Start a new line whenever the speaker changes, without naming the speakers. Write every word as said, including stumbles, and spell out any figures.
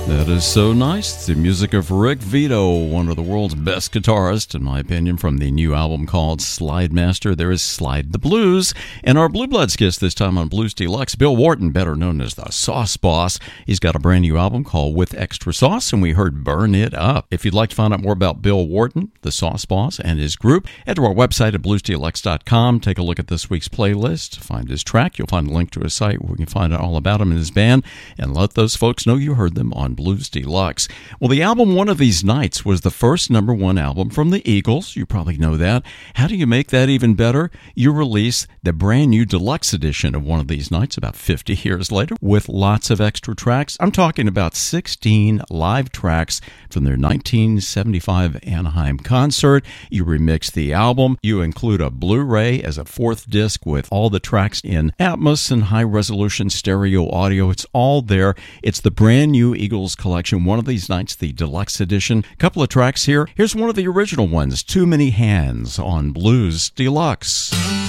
That is so nice. It's the music of Rick Vito, one of the world's best guitarists, in my opinion, from the new album called Slide Master. There is Slide the Blues. And our Blue Bloods guest this time on Blues Deluxe, Bill Wharton, better known as the Sauce Boss. He's got a brand new album called With Extra Sauce, and we heard Burn It Up. If you'd like to find out more about Bill Wharton, the Sauce Boss, and his group, head to our website at blues deluxe dot com. Take a look at this week's playlist. Find his track. You'll find a link to his site where you can find out all about him and his band, and let those folks know you heard them on Blues Deluxe. Well, the album One of These Nights was the first number one album from the Eagles. You probably know that. How do you make that even better? You release the brand new deluxe edition of One of These Nights about fifty years later with lots of extra tracks. I'm talking about sixteen live tracks from their nineteen seventy-five Anaheim concert. You remix the album. You include a Blu-ray as a fourth disc with all the tracks in Atmos and high-resolution stereo audio. It's all there. It's the brand new Eagles collection. One of These Nights, the deluxe edition. A couple of tracks here. Here's one of the original ones, Too Many Hands on Blues Deluxe.